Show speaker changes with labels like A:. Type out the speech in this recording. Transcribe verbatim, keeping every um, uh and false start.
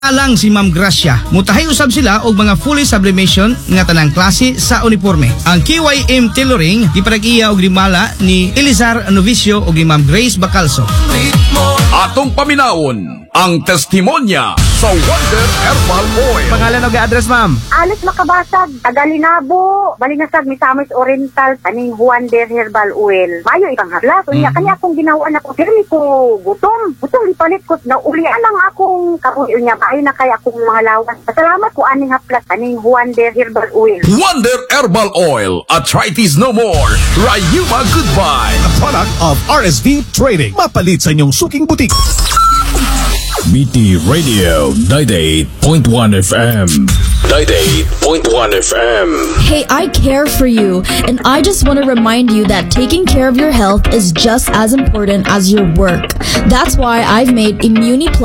A: Alang si Ma'am Gracia. Mutahay usab sila og mga fully sublimation nga tanang klase sa uniforme. Ang K Y M Tailoring giparag-iya og rimala ni Elizar Novicio og ni Ma'am Grace Bacalso.
B: Atong paminawon ang testimonya sa Wonder Herbal Oil.
C: Pangalan og address, ma'am?
D: Alis makabasag, Tagalinabo, Balingasag, Misamis Oriental, kaning Wonder Herbal Oil. Mayo ikang hadlas. Unya
C: Mm-hmm.
D: kanya akong ginawan ako. Pirmi ko gutom. Gutom ipalit ko na uli lang akong kabuhi niya. Maayo na kaya akong mga lawas. Salamat ko aning haplas kaning Wonder Herbal Oil.
B: Wonder Herbal Oil. Arthritis no more. Rayuma goodbye.
E: A product of R S V Trading. Mapalit sa inyong suking butik.
F: B T Radio ninety-eight point one F M. ninety-eight point one F M.
G: Hey, I care for you, and I just want to remind you that taking care of your health is just as important as your work. That's why I've made Immuni Plus